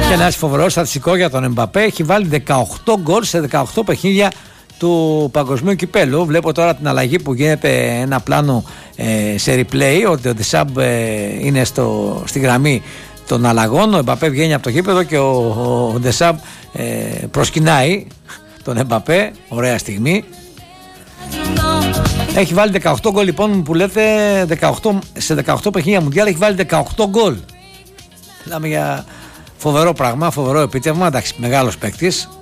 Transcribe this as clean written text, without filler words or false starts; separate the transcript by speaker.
Speaker 1: Και ένα φοβερό στατιστικό για τον Εμπαπέ, έχει βάλει 18 γκολ σε 18 παιχνίδια του Παγκοσμίου Κυπέλλου. Βλέπω τώρα την αλλαγή που γίνεται ένα πλάνο σε replay, ότι ο Ντεσάμπ είναι στη γραμμή των αλλαγών. Ο Εμπαπέ βγαίνει από το γήπεδο και ο Ντεσάμπ προσκυνάει τον Εμπαπέ. Ωραία στιγμή. Έχει βάλει 18 γκολ λοιπόν, που λέτε, σε 18 παιχνίδια Μουντιάλ έχει βάλει 18 γκολ. Μιλάμε για φοβερό πράγμα, φοβερό επίτευγμα. Εντάξει, μεγάλος παίκτης.